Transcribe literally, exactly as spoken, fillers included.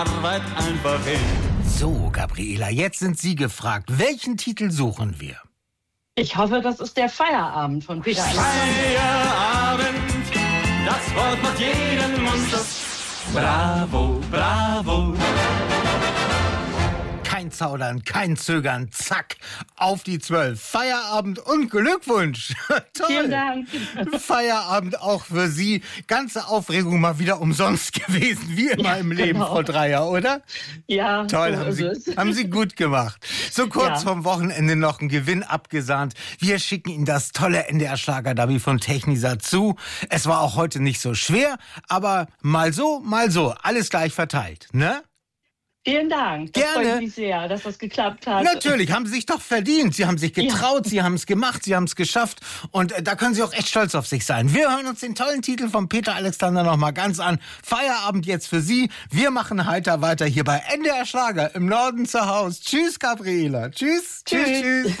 Arbeit einfach hin. So, Gabriela, jetzt sind Sie gefragt. Welchen Titel suchen wir? Ich hoffe, das ist der Feierabend von Peter Alexander. Feierabend, das Wort macht jeden Mund auf. Bravo, bravo. Kein Zaudern, kein Zögern, zack, auf die zwölf. Feierabend und Glückwunsch. Toll. Vielen Dank. Feierabend auch für Sie. Ganze Aufregung mal wieder umsonst gewesen, wie immer Ja, im Leben, genau. Frau Dreier, oder? Ja, Toll, so haben ist Sie, es. haben Sie gut gemacht. So kurz Ja. vom Wochenende noch ein Gewinn abgesahnt. Wir schicken Ihnen das tolle N D R-Schlager-Derby von Technisa zu. Es war auch heute nicht so schwer, aber mal so, mal so. Alles gleich verteilt, ne? Vielen Dank. Das Gerne. freut mich sehr, dass das geklappt hat. Natürlich, haben Sie sich doch verdient. Sie haben sich getraut, Sie haben es gemacht, Sie haben es geschafft. Und äh, da können Sie auch echt stolz auf sich sein. Wir hören uns den tollen Titel von Peter Alexander noch mal ganz an. Feierabend jetzt für Sie. Wir machen heiter weiter hier bei N D R Schlager im Norden zu Haus. Tschüss, Gabriela. Tschüss, tschüss, tschüss.